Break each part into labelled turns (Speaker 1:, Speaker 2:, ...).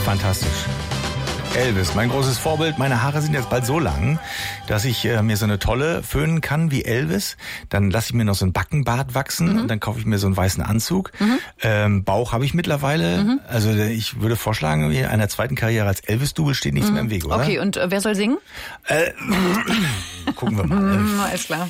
Speaker 1: Fantastisch. Elvis, mein großes Vorbild. Meine Haare sind jetzt bald so lang, dass ich mir so eine Tolle föhnen kann wie Elvis. Dann lasse ich mir noch so ein Backenbart wachsen und dann kaufe ich mir so einen weißen Anzug. Bauch habe ich mittlerweile. Also ich würde vorschlagen, einer zweiten Karriere als Elvis-Double steht nichts mehr im Weg, oder?
Speaker 2: Okay, und wer soll singen?
Speaker 1: Gucken wir mal.
Speaker 2: Alles klar.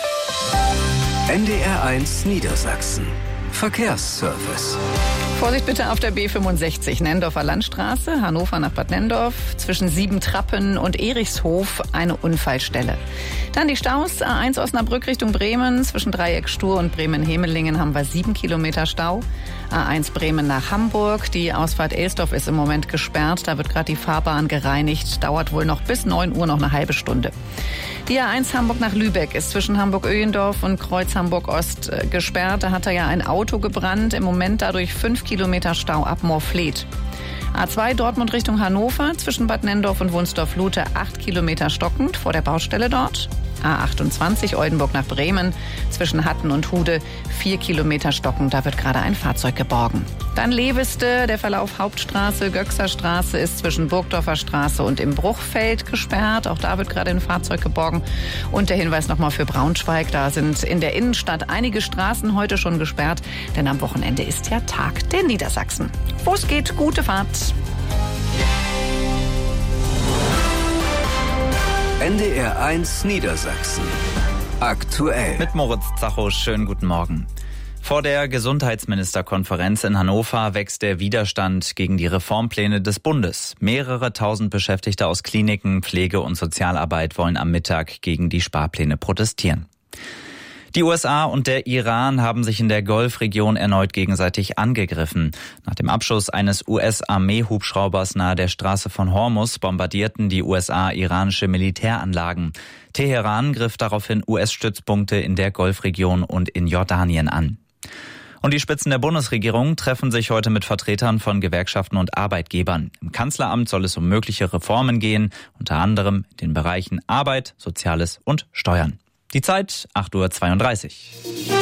Speaker 3: NDR1 Niedersachsen. Verkehrsservice.
Speaker 2: Vorsicht bitte auf der B65, Nendorfer Landstraße, Hannover nach Bad Nendorf, zwischen Siebentrappen und Erichshof eine Unfallstelle. Dann die Staus, A1 Osnabrück Richtung Bremen, zwischen Dreieck Stur und Bremen-Hemelingen haben wir 7 Kilometer Stau. A1 Bremen nach Hamburg, die Ausfahrt Elsdorf ist im Moment gesperrt, da wird gerade die Fahrbahn gereinigt, dauert wohl noch bis 9 Uhr noch eine halbe Stunde. Die A1 Hamburg nach Lübeck ist zwischen Hamburg-Öhendorf und Kreuz Hamburg-Ost gesperrt. Da hat ja ein Auto gebrannt. Im Moment dadurch 5 Kilometer Stau ab Moorfleet. A2 Dortmund Richtung Hannover zwischen Bad Nendorf und Wunsdorf-Lute 8 Kilometer stockend vor der Baustelle dort. A28 Oldenburg nach Bremen zwischen Hatten und Hude 4 Kilometer stockend. Da wird gerade ein Fahrzeug geborgen. Dann Leveste, der Verlauf Hauptstraße, Göxer Straße ist zwischen Burgdorfer Straße und im Bruchfeld gesperrt. Auch da wird gerade ein Fahrzeug geborgen. Und der Hinweis nochmal für Braunschweig. Da sind in der Innenstadt einige Straßen heute schon gesperrt. Denn am Wochenende ist ja Tag der Niedersachsen. Wo es geht, gute Fahrt.
Speaker 3: NDR1 Niedersachsen. Aktuell.
Speaker 4: Mit Moritz Zacho, schönen guten Morgen. Vor der Gesundheitsministerkonferenz in Hannover wächst der Widerstand gegen die Reformpläne des Bundes. Mehrere tausend Beschäftigte aus Kliniken, Pflege und Sozialarbeit wollen am Mittag gegen die Sparpläne protestieren. Die USA und der Iran haben sich in der Golfregion erneut gegenseitig angegriffen. Nach dem Abschuss eines US-Armee-Hubschraubers nahe der Straße von Hormuz bombardierten die USA iranische Militäranlagen. Teheran griff daraufhin US-Stützpunkte in der Golfregion und in Jordanien an. Und die Spitzen der Bundesregierung treffen sich heute mit Vertretern von Gewerkschaften und Arbeitgebern. Im Kanzleramt soll es um mögliche Reformen gehen, unter anderem in den Bereichen Arbeit, Soziales und Steuern. Die Zeit 8:32 Uhr.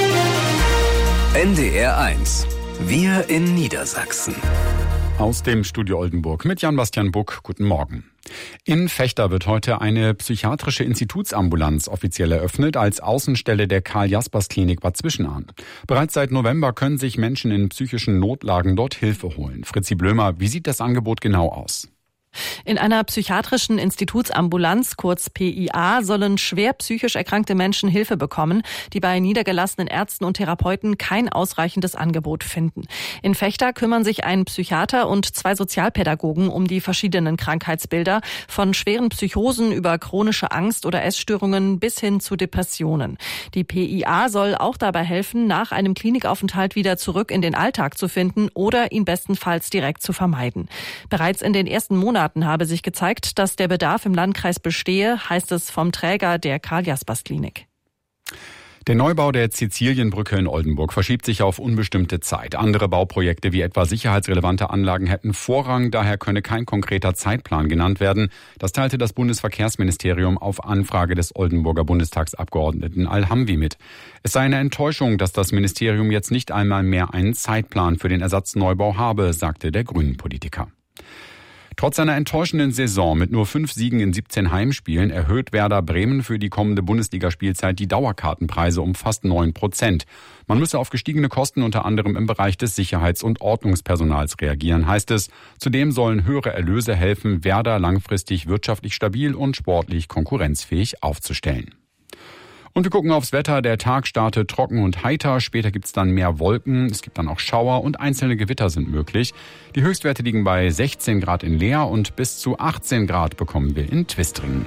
Speaker 3: NDR1. Wir in Niedersachsen.
Speaker 5: Aus dem Studio Oldenburg mit Jan-Bastian Buck. Guten Morgen. In Vechta wird heute eine psychiatrische Institutsambulanz offiziell eröffnet als Außenstelle der Karl-Jaspers-Klinik Bad Zwischenahn. Bereits seit November können sich Menschen in psychischen Notlagen dort Hilfe holen. Fritzi Blömer, wie sieht das Angebot genau aus?
Speaker 6: In einer psychiatrischen Institutsambulanz, kurz PIA, sollen schwer psychisch erkrankte Menschen Hilfe bekommen, die bei niedergelassenen Ärzten und Therapeuten kein ausreichendes Angebot finden. In Vechta kümmern sich ein Psychiater und 2 Sozialpädagogen um die verschiedenen Krankheitsbilder, von schweren Psychosen über chronische Angst- oder Essstörungen bis hin zu Depressionen. Die PIA soll auch dabei helfen, nach einem Klinikaufenthalt wieder zurück in den Alltag zu finden oder ihn bestenfalls direkt zu vermeiden. Bereits in den ersten Monaten habe sich gezeigt, dass der Bedarf im Landkreis bestehe, heißt es vom Träger der Karl-Jaspers-Klinik.
Speaker 5: Der Neubau der Sizilienbrücke in Oldenburg verschiebt sich auf unbestimmte Zeit. Andere Bauprojekte wie etwa sicherheitsrelevante Anlagen hätten Vorrang, daher könne kein konkreter Zeitplan genannt werden. Das teilte das Bundesverkehrsministerium auf Anfrage des Oldenburger Bundestagsabgeordneten Al-Hamwi mit. Es sei eine Enttäuschung, dass das Ministerium jetzt nicht einmal mehr einen Zeitplan für den Ersatzneubau habe, sagte der Grünen-Politiker. Trotz einer enttäuschenden Saison mit nur 5 Siegen in 17 Heimspielen erhöht Werder Bremen für die kommende Bundesligaspielzeit die Dauerkartenpreise um fast 9%. Man müsse auf gestiegene Kosten unter anderem im Bereich des Sicherheits- und Ordnungspersonals reagieren, heißt es. Zudem sollen höhere Erlöse helfen, Werder langfristig wirtschaftlich stabil und sportlich konkurrenzfähig aufzustellen. Und wir gucken aufs Wetter. Der Tag startet trocken und heiter. Später gibt's dann mehr Wolken. Es gibt dann auch Schauer und einzelne Gewitter sind möglich. Die Höchstwerte liegen bei 16 Grad in Leer und bis zu 18 Grad bekommen wir in Twistringen.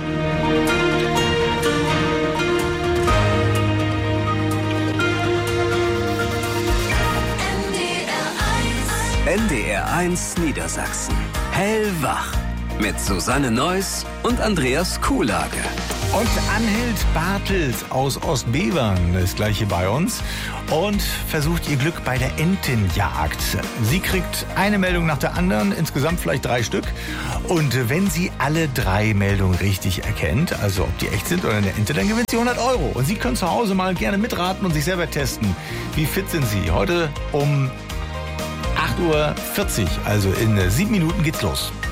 Speaker 3: NDR1 Niedersachsen. Hellwach. Mit Susanne Neuss und Andreas Kuhlage.
Speaker 1: Und Anhild Bartels aus Ostbevern ist gleich hier bei uns und versucht ihr Glück bei der Entenjagd. Sie kriegt eine Meldung nach der anderen, insgesamt vielleicht 3 Stück. Und wenn sie alle 3 Meldungen richtig erkennt, also ob die echt sind oder eine Ente, dann gewinnt sie 100 Euro. Und Sie können zu Hause mal gerne mitraten und sich selber testen. Wie fit sind Sie? Heute um 8 8:40 Uhr, also in 7 Minuten geht's los.